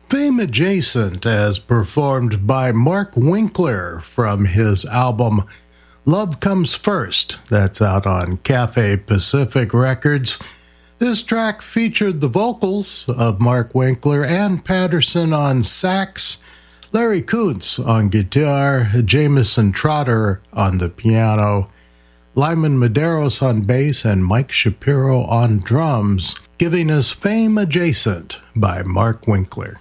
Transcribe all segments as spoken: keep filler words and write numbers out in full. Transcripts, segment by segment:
Fame Adjacent as performed by Mark Winkler from his album Love Comes First. That's out on Cafe Pacific Records. This track featured the vocals of Mark Winkler, Ann Patterson on sax, Larry Kuntz on guitar, Jameson Trotter on the piano, Lyman Medeiros on bass, and Mike Shapiro on drums, giving us Fame Adjacent by Mark Winkler.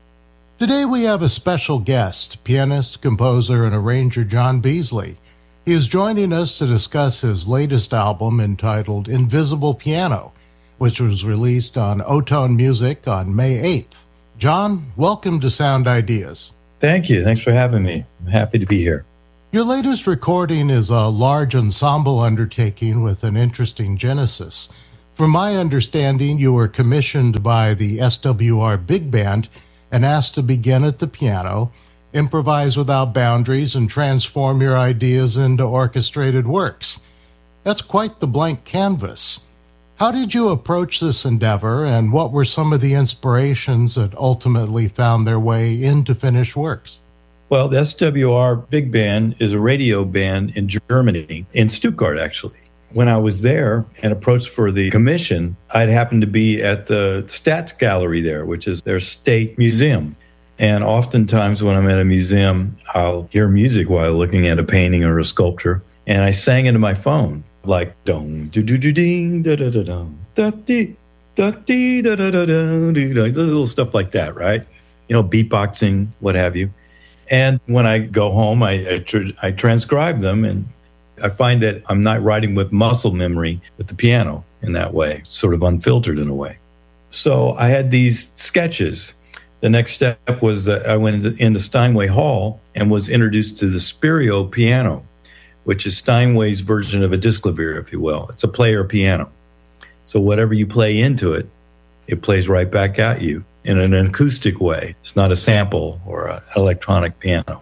Today we have a special guest, pianist, composer, and arranger John Beasley. He is joining us to discuss his latest album entitled Invisible Piano, which was released on O-Tone Music on May eighth. John, welcome to Sound Ideas. Thank you. Thanks for having me. I'm happy to be here. Your latest recording is a large ensemble undertaking with an interesting genesis. From my understanding, you were commissioned by the S W R Big Band and asked to begin at the piano, improvise without boundaries, and transform your ideas into orchestrated works. That's quite the blank canvas. How did you approach this endeavor, and what were some of the inspirations that ultimately found their way into finished works? Well, the S W R Big Band is a radio band in Germany, in Stuttgart, actually. When I was there and approached for the commission, I'd happened to be at the Staatsgalerie there, which is their state museum. And oftentimes when I'm at a museum, I'll hear music while looking at a painting or a sculpture. And I sang into my phone, like, dong, do do do ding, da da da dong, da dee, da dee, da da da da, little stuff like that, right? You know, beatboxing, what have you. And when I go home, I, I, tr- I transcribe them, and I find that I'm not writing with muscle memory with the piano in that way, sort of unfiltered in a way. So I had these sketches. The next step was that I went into, into Steinway Hall and was introduced to the Spirio piano, which is Steinway's version of a disclavier, if you will. It's a player piano. So whatever you play into it, it plays right back at you in an acoustic way. It's not a sample or an electronic piano.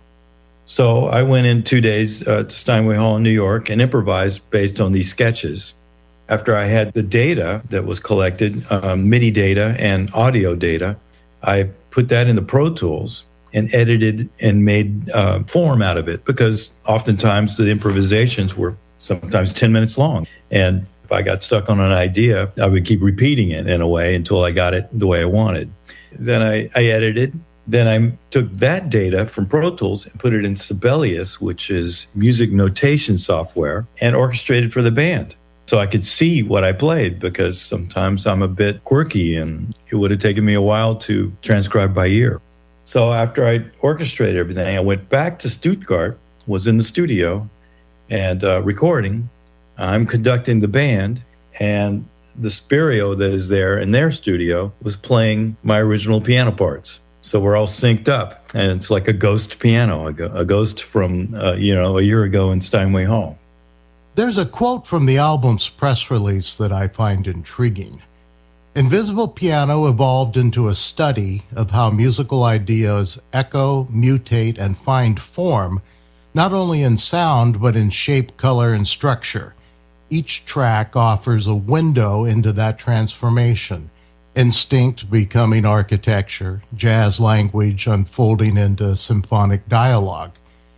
So I went in two days uh, to Steinway Hall in New York and improvised based on these sketches. After I had the data that was collected, um, MIDI data and audio data, I put that into Pro Tools and edited and made uh, form out of it, because oftentimes the improvisations were sometimes ten minutes long. And if I got stuck on an idea, I would keep repeating it in a way until I got it the way I wanted. Then I, I edited. Then I took that data from Pro Tools and put it in Sibelius, which is music notation software, and orchestrated for the band. So I could see what I played, because sometimes I'm a bit quirky and it would have taken me a while to transcribe by ear. So after I orchestrated everything, I went back to Stuttgart, was in the studio and uh, recording. I'm conducting the band, and the Spirio that is there in their studio was playing my original piano parts. So we're all synced up, and it's like a ghost piano, a, go- a ghost from, uh, you know, a year ago in Steinway Hall. There's a quote from the album's press release that I find intriguing. Invisible Piano evolved into a study of how musical ideas echo, mutate, and find form, not only in sound, but in shape, color, and structure. Each track offers a window into that transformation. Instinct becoming architecture, jazz language unfolding into symphonic dialogue.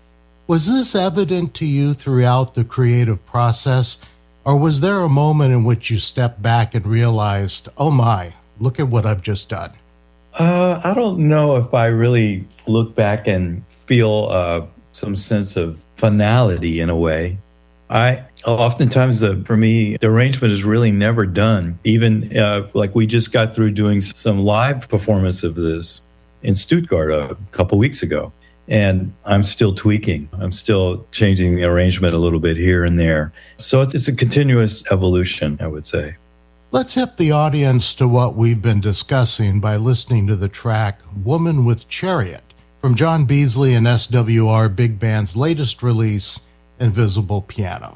Was this evident to you throughout the creative process, or was there a moment in which you stepped back and realized, oh my, look at what I've just done? Uh, I don't know if I really look back and feel uh, some sense of finality in a way. I oftentimes, the, for me, the arrangement is really never done. Even uh, like we just got through doing some live performance of this in Stuttgart a couple weeks ago, and I'm still tweaking. I'm still changing the arrangement a little bit here and there. So it's, it's a continuous evolution, I would say. Let's hip the audience to what we've been discussing by listening to the track Woman with Chariot from John Beasley and S W R Big Band's latest release, Invisible Piano.